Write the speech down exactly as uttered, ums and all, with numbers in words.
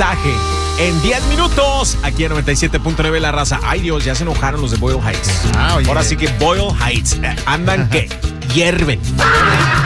mensaje en diez minutos aquí en noventa y siete punto nueve La Raza. Ay, Dios, ya se enojaron los de Boyle Heights. Ah, oye. Ahora sí que Boyle Heights eh, andan que hierven.